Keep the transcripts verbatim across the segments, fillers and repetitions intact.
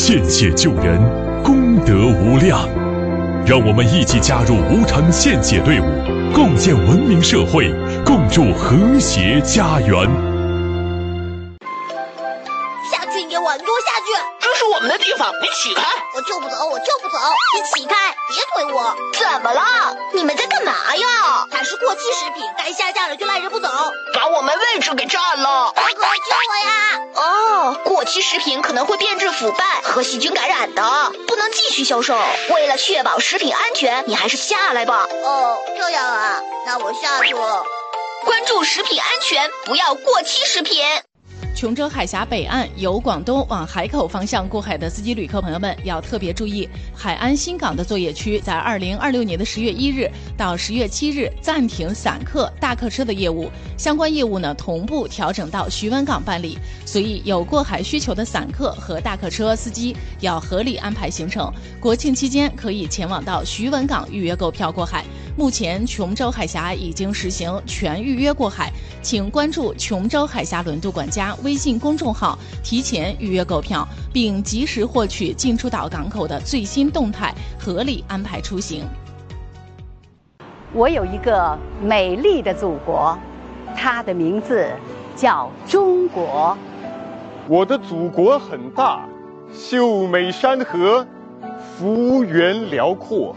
献血救人，功德无量。让我们一起加入无偿献血队伍，共建文明社会，共筑和谐家园。 下去，你往多下去！ 这是我们的地方，你起开！ 我就不走，我就不走！你起开，别推我！ 怎么了？ 你们在干嘛呀？它是过期食品，该下架了就赖着不走， 把我们位置给占了！ 大哥，救我呀！ 哦，过期食品可能会变质腐败和细菌感染的，不能继续销售。为了确保食品安全，你还是下来吧。 哦，这样啊，那我下去了。 关注食品安全，不要过期食品。 琼州海峡北岸由广东往海口方向过海的司机旅客朋友们要特别注意，海安新港的作业区在二零二六年的十月一日到十月七日暂停散客、大客车的业务，相关业务呢同步调整到徐闻港办理，所以有过海需求的散客和大客车司机要合理安排行程。国庆期间可以前往到徐闻港预约购票过海。目前琼州海峡已经实行全预约过海，请关注琼州海峡轮渡管家微信公众号，提前预约购票，并及时获取进出岛港口的最新动态，合理安排出行。 我有一个美丽的祖国，它的名字叫中国。 我的祖国很大，秀美山河，幅员辽阔。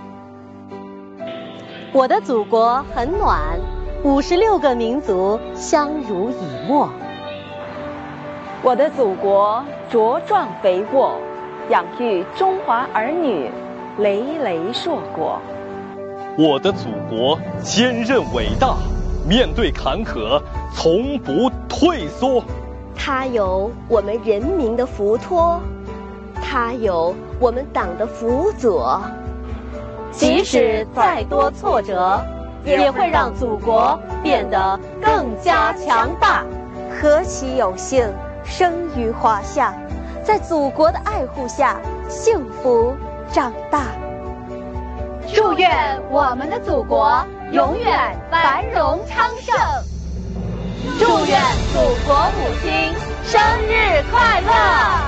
我的祖国很暖，五十六个民族相濡以沫。 我的祖国茁壮肥沃，养育中华儿女，累累硕果。 我的祖国坚韧伟大，面对坎坷从不退缩。 它有我们人民的福托，它有我们党的辅佐。即使再多挫折，也会让祖国变得更加强大。何其有幸生于华夏，在祖国的爱护下幸福长大。 祝愿我们的祖国永远繁荣昌盛，祝愿祖国母亲生日快乐。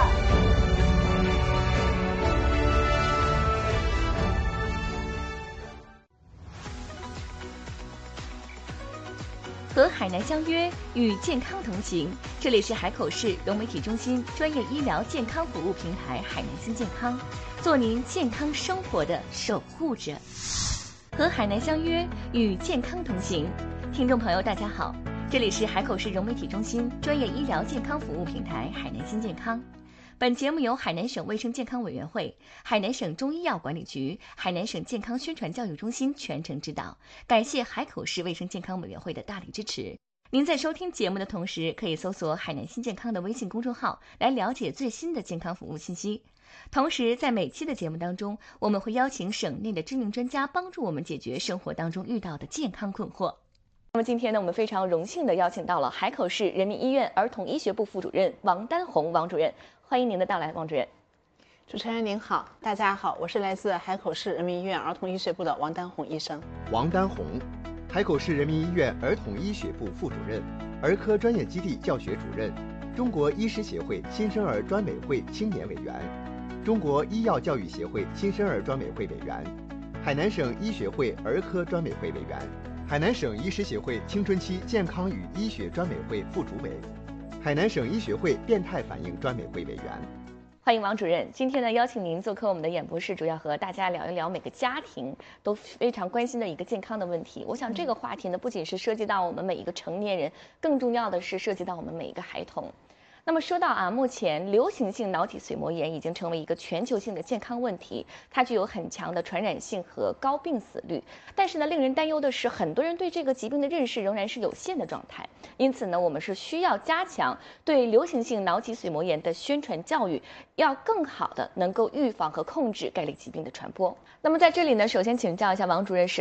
和海南相约，与健康同行。这里是海口市融媒体中心专业医疗健康服务平台海南新健康，做您健康生活的守护者。和海南相约，与健康同行。听众朋友，大家好，这里是海口市融媒体中心专业医疗健康服务平台海南新健康。本节目由海南省卫生健康委员会、海南省中医药管理局、海南省健康宣传教育中心全程指导，感谢海口市卫生健康委员会的大力支持。您在收听节目的同时，可以搜索海南新健康的微信公众号来了解最新的健康服务信息。同时，在每期的节目当中，我们会邀请省内的知名专家帮助我们解决生活当中遇到的健康困惑。那么今天呢，我们非常荣幸的邀请到了海口市人民医院儿童医学部副主任王丹红王主任。欢迎您的到来，王主任。 主持人您好，大家好，我是来自海口市人民医院儿童医学部的王丹红医生。 王丹红，海口市人民医院儿童医学部副主任，儿科专业基地教学主任，中国医师协会新生儿专委会青年委员，中国医药教育协会新生儿专委会委员，海南省医学会儿科专委会委员，海南省医师协会青春期健康与医学专委会副主委，海南省医学会变态反应专委会委员。 欢迎王主任，今天呢邀请您做客我们的演播室，主要和大家聊一聊每个家庭都非常关心的一个健康的问题。我想这个话题呢，不仅是涉及到我们每一个成年人，更重要的是涉及到我们每一个孩童。那么说到啊，目前流行性脑脊髓膜炎已经成为一个全球性的健康问题，它具有很强的传染性和高病死率。但是呢，令人担忧的是，很多人对这个疾病的认识仍然是有限的状态。因此呢，我们是需要加强对流行性脑脊髓膜炎的宣传教育，要更好的能够预防和控制该类疾病的传播。那么在这里呢，首先请教一下王主任是。